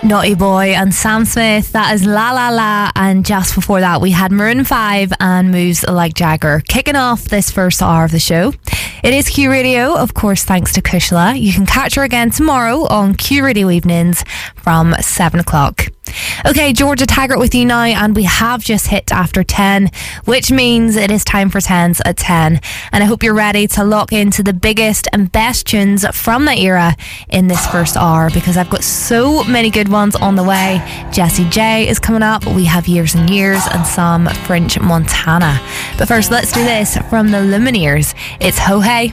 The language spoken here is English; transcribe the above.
Naughty Boy and Sam Smith. That is La La La. And just before that, we had Maroon 5 and Moves Like Jagger kicking off this first hour of the show. It is Q Radio, of course, thanks to Kushla. You can catch her again tomorrow on Q Radio Evenings from 7 o'clock. Okay, Georgia Taggart with you now, and we have just hit after 10, which means it is time for 10s at 10. And I hope you're ready to lock into the biggest and best tunes from that era in this first hour, because I've got so many good ones on the way. Jessie J is coming up. We have Years and Years and some French Montana. But first, let's do this from the Lumineers. It's Ho Hey.